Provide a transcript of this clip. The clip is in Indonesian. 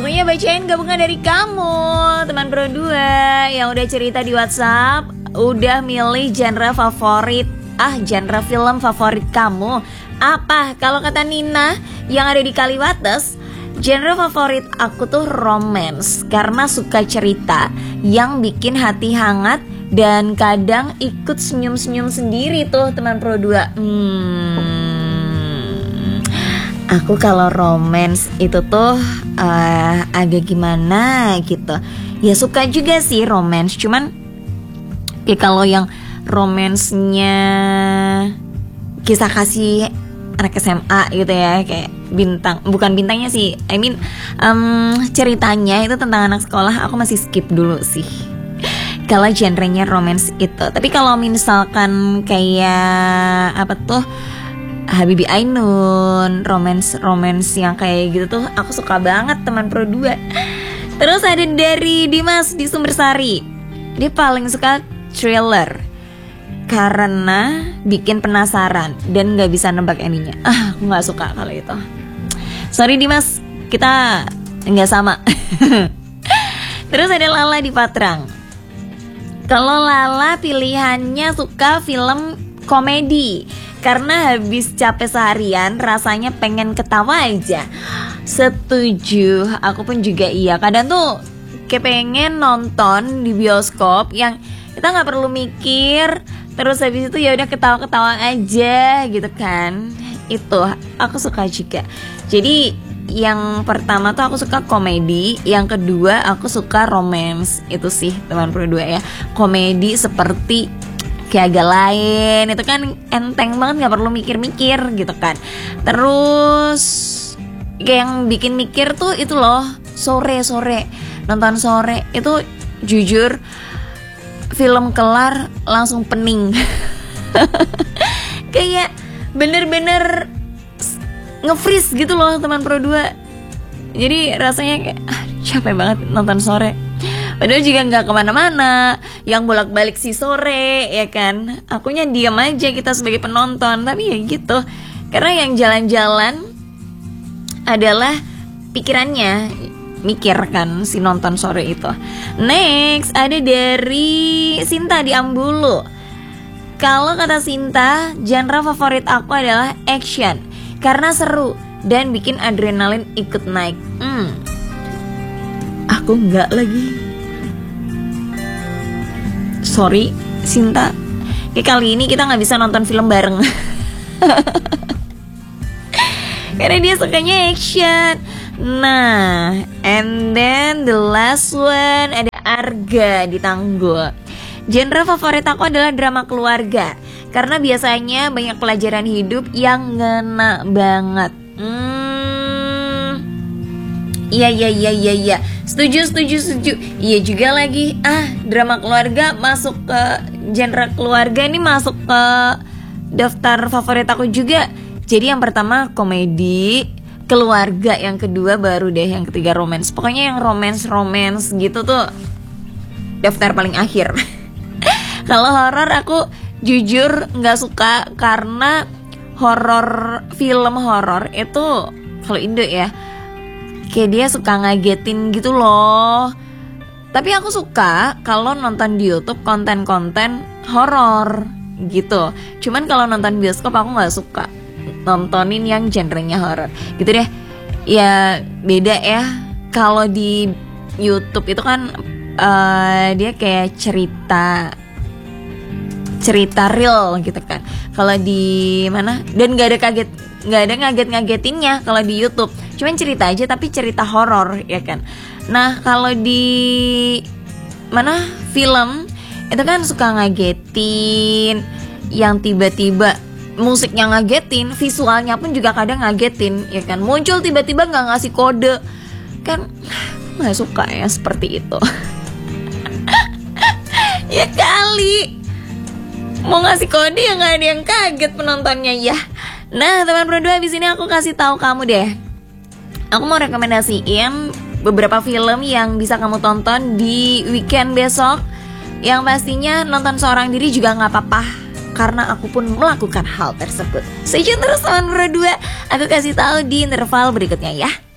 Semuanya bacain gabungan dari kamu, teman Pro 2 yang udah cerita di WhatsApp, udah milih genre favorit. Genre film favorit kamu apa? Kalau kata Nina yang ada di Kaliwates, genre favorit aku tuh romance, karena suka cerita yang bikin hati hangat dan kadang ikut senyum-senyum sendiri tuh teman Pro 2. Aku kalau romance itu tuh agak gimana gitu. Ya suka juga sih romance, cuman kayak kalau yang romansnya kisah kasih anak SMA gitu ya, kayak bukan bintangnya sih, ceritanya itu tentang anak sekolah, aku masih skip dulu sih kalau genrenya romance itu. Tapi kalau misalkan kayak apa tuh Habibie Ainun, romance yang kayak gitu tuh aku suka banget teman Pro 2. Terus ada dari Dimas di Sumbersari, dia paling suka thriller karena bikin penasaran dan gak bisa nebak endingnya. Aku gak suka kalau itu. Sorry Dimas, kita gak sama. Terus ada Lala di Patrang. Kalau Lala pilihannya suka film komedi, karena habis capek seharian rasanya pengen ketawa aja. Setuju, aku pun juga iya. Kadang tuh kayak pengen nonton di bioskop yang kita gak perlu mikir, terus habis itu ya udah ketawa-ketawa aja gitu kan. Itu aku suka juga. Jadi yang pertama tuh aku suka komedi, yang kedua aku suka romance. Itu sih teman Pro 2 ya. Komedi seperti kayak agak lain, itu kan enteng banget, gak perlu mikir-mikir gitu kan. Terus kayak yang bikin mikir tuh itu loh, sore-sore, nonton sore itu jujur film kelar langsung pening. Kayak bener-bener nge-freeze gitu loh teman Pro 2. Jadi rasanya kayak capek banget nonton sore. Padahal juga gak kemana-mana, yang bolak-balik si sore ya kan. Akunya diam aja kita sebagai penonton. Tapi ya gitu, karena yang jalan-jalan adalah pikirannya, mikir kan si nonton sore itu. Next ada dari Sinta di Ambulu. Kalau kata Sinta, genre favorit aku adalah action, karena seru dan bikin adrenalin ikut naik. Aku enggak lagi. Sorry Sinta, kayak kali ini kita gak bisa nonton film bareng. Karena dia sukanya action. Nah, and then the last one ada Arga di Tanggul. Genre favorit aku adalah drama keluarga, karena biasanya banyak pelajaran hidup yang ngena banget. Iya. Setuju. Iya juga lagi. Drama keluarga masuk ke genre keluarga, ini masuk ke daftar favorit aku juga. Jadi yang pertama komedi, keluarga, yang kedua baru deh yang ketiga romance. Pokoknya yang romance gitu tuh daftar paling akhir. Kalau horor aku jujur nggak suka, karena film horor itu kalau Indo ya, kayak dia suka ngagetin gitu loh. Tapi aku suka kalau nonton di YouTube konten-konten horor gitu. Cuman kalau nonton bioskop aku nggak suka nontonin yang genrenya horor gitu deh. Ya beda ya. Kalau di YouTube itu kan dia kayak cerita real gitu kan. Kalau di mana, dan nggak ada ngagetinnya kalau di YouTube. Cuman cerita aja, tapi cerita horor ya kan. Nah kalau di mana film itu kan suka ngagetin, yang tiba-tiba musiknya ngagetin, visualnya pun juga kadang ngagetin ya kan. Muncul tiba-tiba nggak ngasih kode kan, nggak suka ya seperti itu. Ya kali mau ngasih kode ya nggak ada yang kaget penontonnya ya. Nah teman Pro 2, abis ini aku kasih tahu kamu deh. Aku mau rekomendasiin beberapa film yang bisa kamu tonton di weekend besok. Yang pastinya nonton seorang diri juga gak apa-apa, karena aku pun melakukan hal tersebut. Stay tune terus teman Pro 2, aku kasih tahu di interval berikutnya ya.